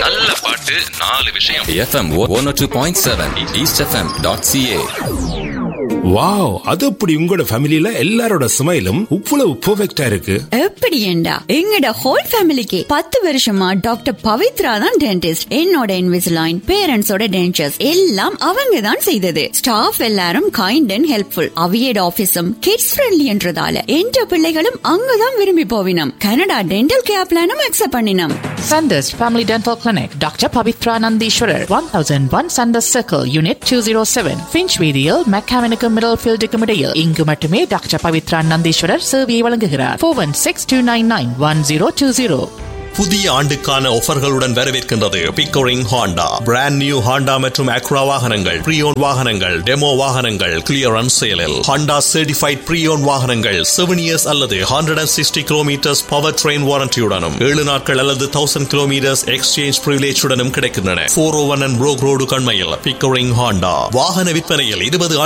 நல்ல பாட்டு 4 விஷயம். FM 102.7 eastfm.ca. வாவ், அது அப்படி உங்களோட ஃபேமிலில எல்லாரோட ஸ்மைலும் இவ்வளவு பெர்ஃபெக்ட்டா இருக்கு. எப்படி ஏண்டா எங்கட ஹோல் ஃபேமிலிக்கு 10 வருஷமா டாக்டர் பவித்ரா தான் டென்டிஸ்ட். என்னோட இன்விசிலைன், பேரண்ட்ஸோட டென்டர்ஸ் எல்லாம் அவங்க தான் செய்தது. ஸ்டாஃப் எல்லாரும் kind and helpful. அவியட் ஆபீஸும் kids friendly என்றதால என்ற பிள்ளைகளும் அங்கதான் விரும்பி போவினம். கனடா டென்டல் கேர் பிளானும் அக்செப்ட் பண்ணினோம். Sanders Family Dental Clinic, Dr. Pavitra Nandishwarar, 1001 Sanders Circle, Unit 207, Finchweedial, Mechanical Middlefield Decumidale. இங்கு மட்டுமே டாக்டர் பவித்ரா நந்தீஸ்வரர் சேவையை வழங்குகிறார். 416-299-1020. புதிய ஆண்டுக்கான ஆஃபர்களுடன் வரவேற்கின்றது Pickering Honda. Brand new Honda மற்றும் அக்ரா வாகனங்கள், ப்ரீயோன் வாகனங்கள், டெமோ வாகனங்கள் கிளியரன்ஸ் சேலில். ஹாண்டா சர்டிஃபைட் ப்ரீயோன் வாகனங்கள் 7 years அல்லது 160 kilometers பவர் ட்ரெயின் வாரண்டியுடனும் 7 நாட்கள் அல்லது 1000 kilometers எக்ஸ்சேஞ்ச் பிரிவிலேஜுடனும் கிடைக்கின்றன. 401 and Brook Road கண்மையில் Pickering Honda. வாகன விற்பனையில் 20